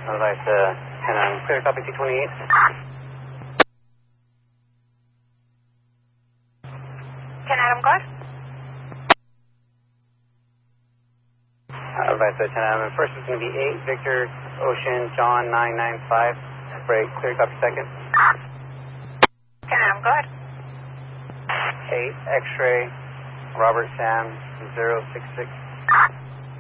Advice, 10 on clear, copy 228. 10 Adam, go ahead. Advice, 10 Adam. First is going to be 8, Victor, Ocean, John, 995. Break, clear, copy second. 10 Adam, go ahead. 8, X-ray, Robert Sam, 066.